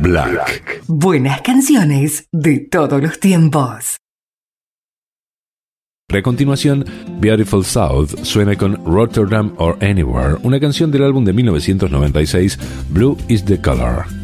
Black. Buenas canciones de todos los tiempos. A continuación, Beautiful South suena con Rotterdam or Anywhere, una canción del álbum de 1996, Blue is the Color.